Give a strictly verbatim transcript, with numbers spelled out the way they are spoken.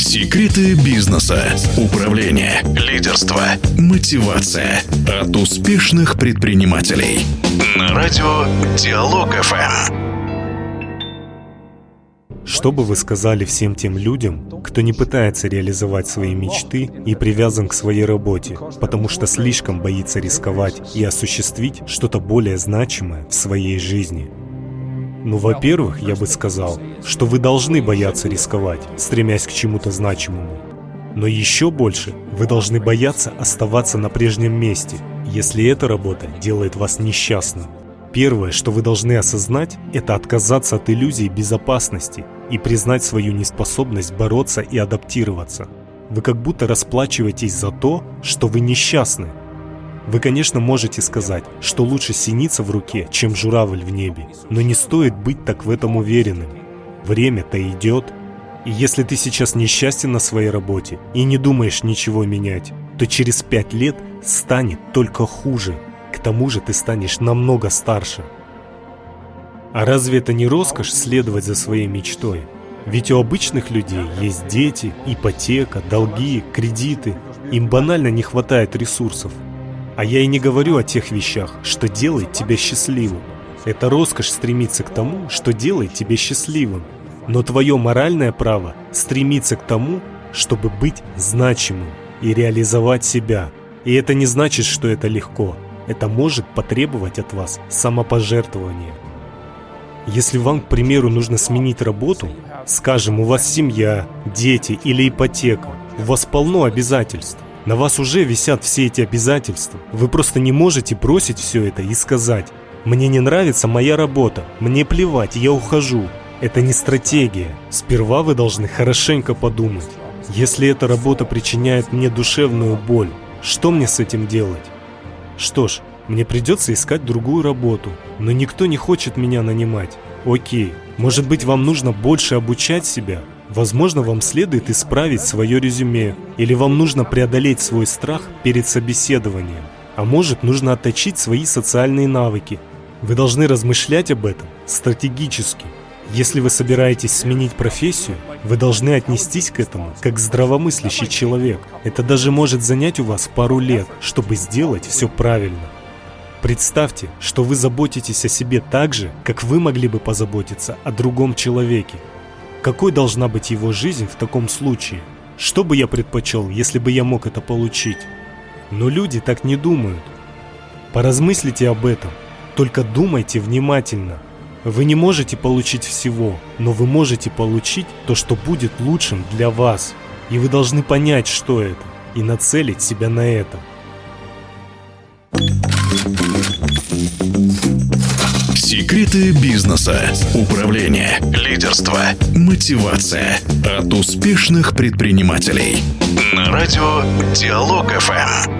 Секреты бизнеса, управления, лидерства, мотивация от успешных предпринимателей. На радио Диалог эф эм. Что бы вы сказали всем тем людям, кто не пытается реализовать свои мечты и привязан к своей работе, потому что слишком боится рисковать и осуществить что-то более значимое в своей жизни? Ну, во-первых, я бы сказал, что вы должны бояться рисковать, стремясь к чему-то значимому. Но еще больше вы должны бояться оставаться на прежнем месте, если эта работа делает вас несчастным. Первое, что вы должны осознать, это отказаться от иллюзий безопасности и признать свою неспособность бороться и адаптироваться. Вы как будто расплачиваетесь за то, что вы несчастны. Вы, конечно, можете сказать, что лучше синица в руке, чем журавль в небе, но не стоит быть так в этом уверенным. Время-то идет. И если ты сейчас несчастен на своей работе и не думаешь ничего менять, то через пять лет станет только хуже. К тому же ты станешь намного старше. А разве это не роскошь следовать за своей мечтой? Ведь у обычных людей есть дети, ипотека, долги, кредиты. Им банально не хватает ресурсов. А я и не говорю о тех вещах, что делает тебя счастливым. Это роскошь стремиться к тому, что делает тебя счастливым. Но твое моральное право стремиться к тому, чтобы быть значимым и реализовать себя. И это не значит, что это легко. Это может потребовать от вас самопожертвования. Если вам, к примеру, нужно сменить работу, скажем, у вас семья, дети или ипотека, у вас полно обязательств. На вас уже висят все эти обязательства. Вы просто не можете бросить все это и сказать: «Мне не нравится моя работа, мне плевать, я ухожу». Это не стратегия. Сперва вы должны хорошенько подумать. Если эта работа причиняет мне душевную боль, что мне с этим делать? Что ж, мне придется искать другую работу, но никто не хочет меня нанимать. Окей, может быть, вам нужно больше обучать себя? Возможно, вам следует исправить свое резюме, или вам нужно преодолеть свой страх перед собеседованием. А может, нужно отточить свои социальные навыки. Вы должны размышлять об этом стратегически. Если вы собираетесь сменить профессию, вы должны отнестись к этому как здравомыслящий человек. Это даже может занять у вас пару лет, чтобы сделать все правильно. Представьте, что вы заботитесь о себе так же, как вы могли бы позаботиться о другом человеке. Какой должна быть его жизнь в таком случае? Что бы я предпочел, если бы я мог это получить? Но люди так не думают. Поразмыслите об этом. Только думайте внимательно. Вы не можете получить всего, но вы можете получить то, что будет лучшим для вас. И вы должны понять, что это, и нацелить себя на это. Секреты бизнеса, управления, лидерства, мотивация от успешных предпринимателей. На радио Диалог эф эм.